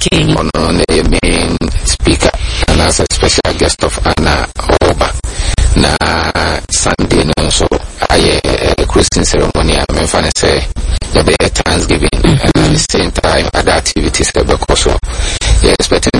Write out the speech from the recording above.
Okay. On the main speaker and as a special guest of Anna Oba. Na Sunday no so I Christian ceremony I'm fan say the Thanksgiving and at the same time other activities that because so yeah expecting